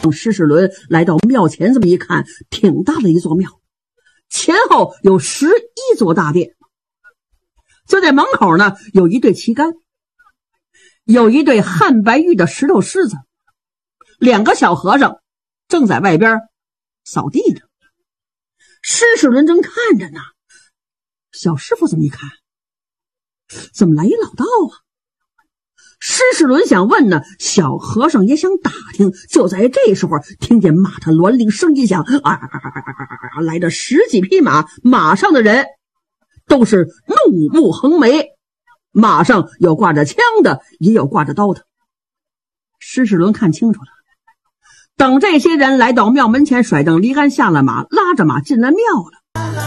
施世伦来到庙前，这么一看，挺大的一座庙，前后有11座大殿。就在门口呢，有一对旗杆，有一对汉白玉的石头狮子，2个小和尚正在外边扫地呢。施世伦正看着呢，小师傅这么一看，怎么来一老道啊？施世伦想问呢，小和尚也想打听。就在这时候，听见马踏銮铃声一响，来着10几匹马，马上的人都是怒目横眉，马上有挂着枪的，也有挂着刀的。施世伦看清楚了，等这些人来到庙门前，甩蹬离杆下了马，拉着马进了庙了。